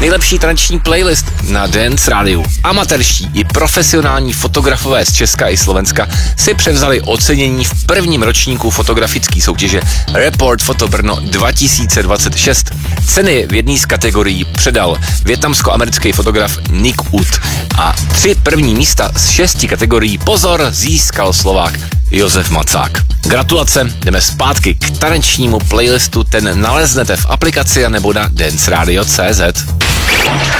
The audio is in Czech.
Nejlepší taneční playlist na Dance Radio. Amatérští i profesionální fotografové z Česka i Slovenska si převzali ocenění v prvním ročníku fotografické soutěže Report Photo Brno 2026. Ceny v jedné z kategorií předal vietnamsko-americký fotograf Nick Ut a 3 první místa z 6 kategorií, pozor, získal Slovák Josef Macák. Gratulace, jdeme zpátky k tanečnímu playlistu, ten naleznete v aplikaci nebo na danceradio.cz.